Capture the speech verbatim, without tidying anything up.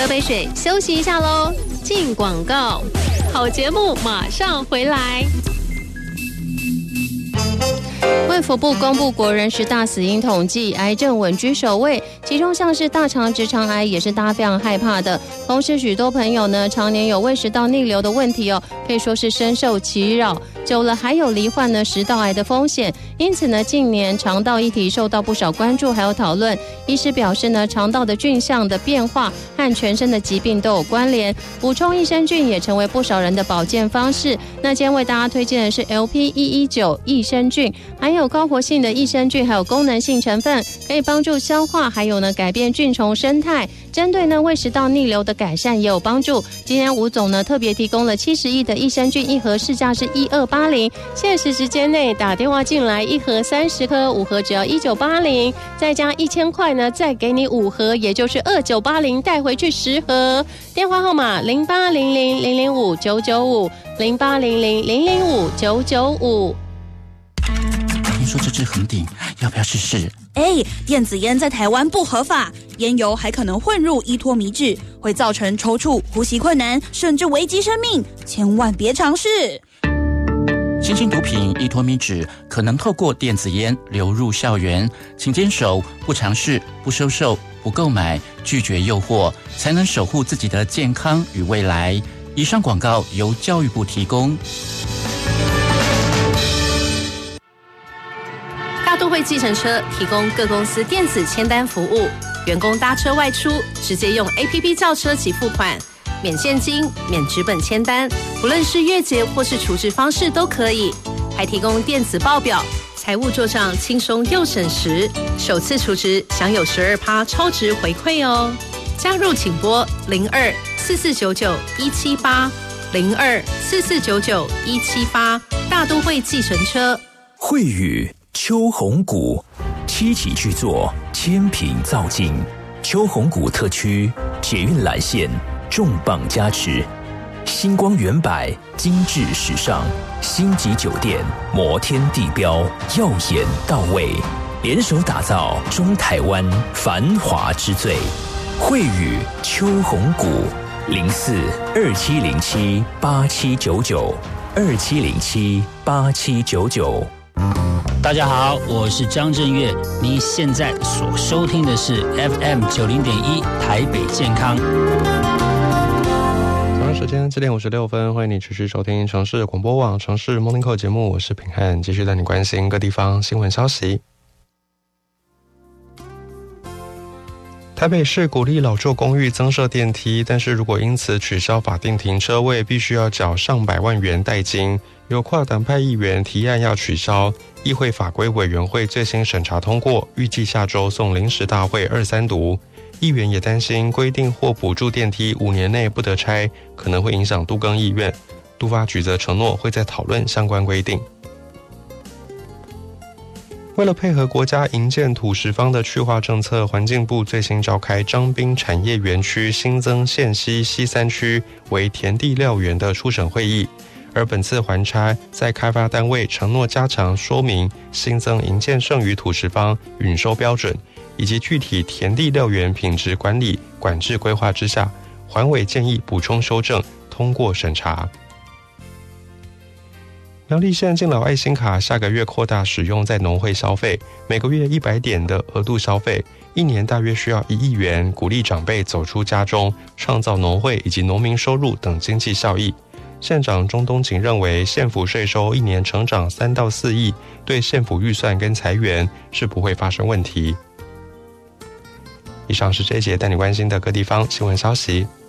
杯水，休息一下喽。进广告，好节目马上回来。卫福部公布国人十大死因统计，癌症稳居首位，其中像是大肠直肠癌也是大家非常害怕的。同时，许多朋友呢常年有胃食道逆流的问题哦，可以说是深受其扰，久了还有罹患呢食道癌的风险。因此呢，近年肠道议题受到不少关注还有讨论。医师表示呢，肠道的菌相的变化和全身的疾病都有关联，补充益生菌也成为不少人的保健方式。那今天为大家推荐的是 L P 一一九 益生菌，含有高活性的益生菌，还有功能性成分，可以帮助消化，还有呢改变菌虫生态。针对呢胃食道逆流的改善也有帮助。今天吴总呢特别提供了七十亿的益生菌，一盒市价是一二八零，限时时间内打电话进来，一盒三十颗，五盒只要一九八零，再加一千块呢，再给你五盒，也就是二九八零，带回去十盒。电话号码零八零零零零五九九五零八零零零零五九九五。 听说这支很顶，要不要试试？ 哎，电子烟在台湾不合法，烟油还可能混入依托醚质，会造成抽搐、呼吸困难，甚至危及生命，千万别尝试。 新兴毒品依托醚质可能透过电子烟流入校园，请坚守不尝试、不收受、不购买、拒绝诱惑，才能守护自己的健康与未来。以上广告由教育部提供。 大都会计程车提供各公司电子签单服务，员工搭车外出直接用 A P P 叫车及付款，免现金、免纸本签单，不论是月结或是储值方式都可以，还提供电子报表，财务做账轻松又省时，首次储值享有 百分之十二 超值回馈哦。加入请拨零二四四九九一七八零二四四九九一七八，大都会计程车。 惠宇秋红谷七期巨作，千品造境，秋红谷特区捷运蓝线重磅加持，星光远百精致时尚，星级酒店摩天地标耀眼到位，联手打造中台湾繁华之最。惠宇秋红谷零四二七零七八七九九二七零七八七九九。 大家好，我是张震岳，你现在所收听的是 F M 九零点一台北健康。 早上时间七点五十六分，欢迎你持续收听城市广播网城市 Morning Call 节目，我是品汉，继续带你关心各地方新闻消息。台北市鼓励老旧公寓增设电梯，但是如果因此取消法定停车位，必须要缴上百万元代金。有跨党派议员提案要取消，议会法规委员会最新审查通过，预计下周送临时大会二三读。议员也担心规定或补助电梯五年内不得拆，可能会影响都更意愿。都发局则承诺会再讨论相关规定。为了配合国家营建土石方的去化政策，环境部最新召开彰滨产业园区新增线西西三区为田地料园的初审会议，而本次环差在开发单位承诺加强说明新增营建剩余土石方允收标准，以及具体田地料园品质管理管制规划之下，环委建议补充修正，通过审查。苗栗县敬老爱心卡下个月扩大使用在农会消费，每个月一百点的额度消费，一年大约需要一亿元，鼓励长辈走出家中，创造农会以及农民收入等经济效益。县长钟东锦认为，县府税收一年成长三到四亿，对县府预算跟财源是不会发生问题。以上是这一节带你关心的各地方新闻消息。